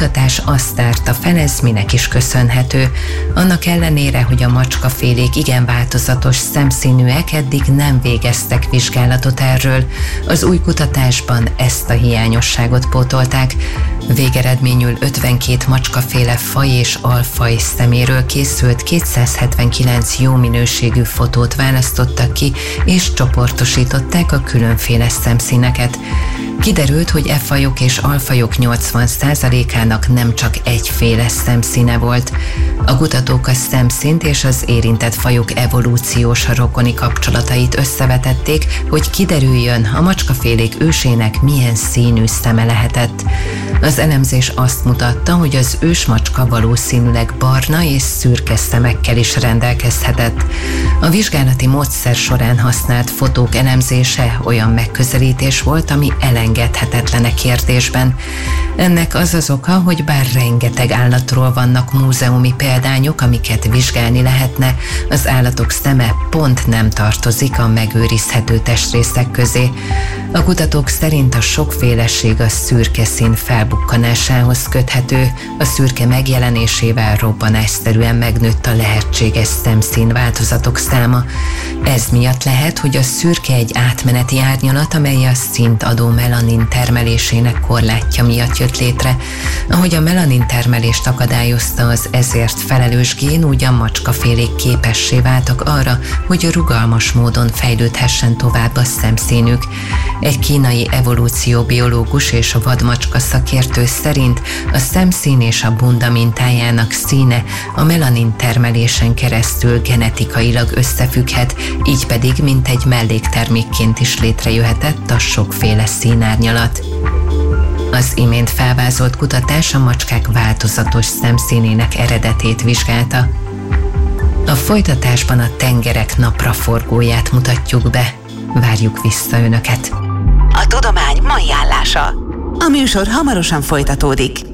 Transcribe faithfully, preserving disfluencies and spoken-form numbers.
kutatás azt tárta fel, ez minek is köszönhető. Annak ellenére, hogy a macskafélék igen változatos szemszínűek, eddig nem végeztek vizsgálatot erről. Az új kutatásban ezt a hiányosságot pótolták. Végeredményül ötvenkét macskaféle faj és alfaj szeméről készült kétszázhetvenkilenc jó minőségű fotót választottak ki, és csoportosították a különféle szemszíneket. Kiderült, hogy e fajok és alfajok nyolcvan százalékának nem csak egyféle szemszíne volt. A kutatók a szemszínt és az érintett fajok evolúciós rokoni kapcsolatait összevetették, hogy kiderüljön, a macskafélék ősének milyen színű szeme lehetett. Az elemzés azt mutatta, hogy az ősmacska valószínűleg barna és szürke szemekkel is rendelkezhetett. A vizsgálati módszer során használt fotók elemzése olyan megközelítés volt, ami elengedhetetlen a kérdésben. Ennek az az oka, hogy bár rengeteg állatról vannak múzeumi példányok, amiket vizsgálni lehetne, az állatok szeme pont nem tartozik a megőrizhető testrészek közé. A kutatók szerint a sokféleség a szürke szín felbukkanásához köthető, a szürke megjelenésével robbanásszerűen megnőtt a lehetséges szemszínváltozatok száma. Ez miatt lehet, hogy a szürke egy átmeneti árnyalat, amely a színt adó melanin termelésének korlátja miatt jött létre. Ahogy a melanin termelést akadályozta az ezért felelős gén, úgy a macskafélék képessé váltak arra, hogy rugalmas módon fejlődhessen tovább a szemszínük. Egy kínai evolúcióbiológus és a vadmacska szakértő szerint a szemszín és a bunda mintájának színe a melanin termelésen keresztül genetikailag összefügghet, így pedig mintegy melléktermékként is létrejöhetett a sokféle színárnyalat. Az imént felvázolt kutatás a macskák változatos szemszínének eredetét vizsgálta. A folytatásban a tengerek napraforgóját mutatjuk be. Várjuk vissza Önöket! A tudomány mai állása. A műsor hamarosan folytatódik.